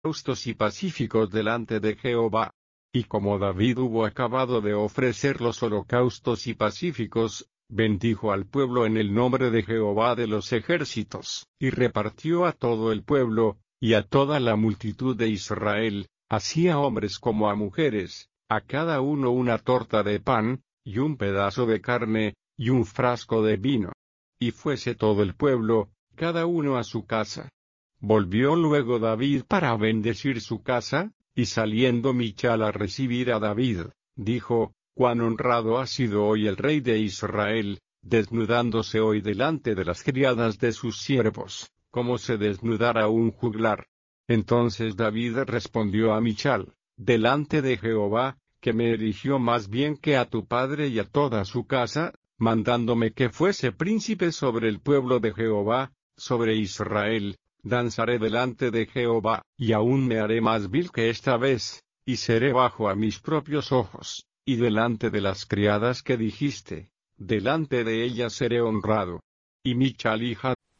holocaustos y pacíficos delante de Jehová. Y como David hubo acabado de ofrecer los holocaustos y pacíficos, bendijo al pueblo en el nombre de Jehová de los ejércitos, y repartió a todo el pueblo, y a toda la multitud de Israel, así a hombres como a mujeres, a cada uno una torta de pan, y un pedazo de carne, y un frasco de vino. Y fuese todo el pueblo, cada uno a su casa. Volvió luego David para bendecir su casa, y saliendo Michal a recibir a David, dijo: «Cuán honrado ha sido hoy el rey de Israel, desnudándose hoy delante de las criadas de sus siervos, como se desnudara un juglar». Entonces David respondió a Michal: «Delante de Jehová, que me eligió más bien que a tu padre y a toda su casa, mandándome que fuese príncipe sobre el pueblo de Jehová, sobre Israel, danzaré delante de Jehová, y aún me haré más vil que esta vez, y seré bajo a mis propios ojos, y delante de las criadas que dijiste, delante de ellas seré honrado». Y Michal hija